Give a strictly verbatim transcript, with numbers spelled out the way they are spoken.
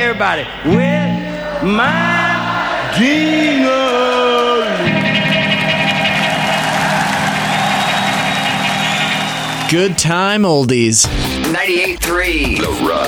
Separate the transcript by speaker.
Speaker 1: everybody. With my ding-a-ling.
Speaker 2: Good time oldies.
Speaker 3: ninety-eight point three The Rush.